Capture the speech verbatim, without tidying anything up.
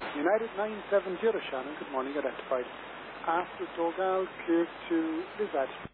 United nine seven zero, Shannon. Good morning, identified. After Dogal, clear to Lizard.